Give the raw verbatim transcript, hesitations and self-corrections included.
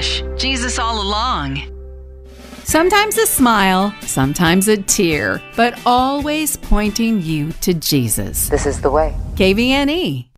gosh, Jesus all along. Sometimes a smile, sometimes a tear, but always pointing you to Jesus. This is the way. K V N E.